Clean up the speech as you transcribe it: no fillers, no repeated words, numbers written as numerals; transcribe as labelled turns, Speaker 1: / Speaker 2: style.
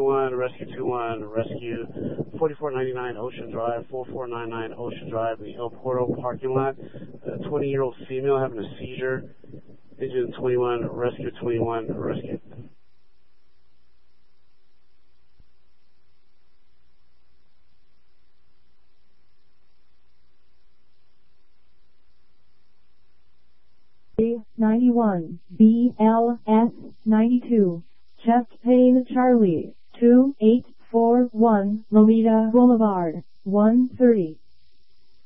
Speaker 1: 21, Rescue 21, Rescue 4499 Ocean Drive, 4499 Ocean Drive in the El Porto parking lot. A 20-year-old female having a seizure. Engine 21, Rescue 21, Rescue.
Speaker 2: A91, BLS 92, Chest Pain Charlie, 2841, Lomita Boulevard, 130.